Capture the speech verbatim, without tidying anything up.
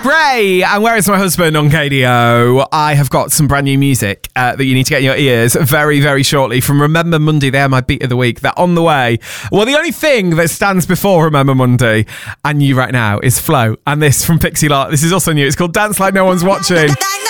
Bray, and Where Is My Husband on K D O. I have got some brand new music uh, that you need to get in your ears very, very shortly from Remember Monday. They're my beat of the week. They're on the way. Well, the only thing that stands before Remember Monday and you right now is Flow. And this from Pixie Lott. This is also new. It's called Dance Like No One's Watching.